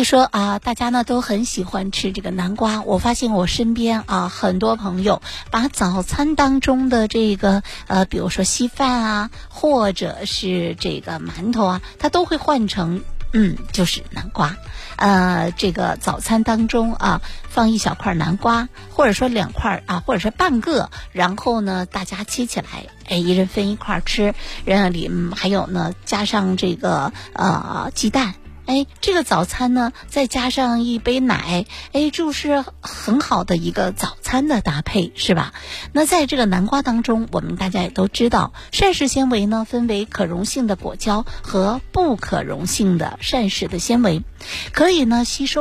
以说啊，大家呢都很喜欢吃这个南瓜。我发现我身边啊很多朋友把早餐当中的这个比如说稀饭啊，或者是这个馒头啊，它都会换成就是南瓜。这个早餐当中啊，放一小块南瓜，或者说2块啊，或者是半个，然后呢，大家切起来，一人分一块吃，还有呢，加上这个鸡蛋。这个早餐呢，再加上一杯奶，就是很好的一个早餐的搭配，是吧？那在这个南瓜当中，我们大家也都知道，膳食纤维呢分为可溶性的果胶和不可溶性的膳食的纤维，可以呢吸收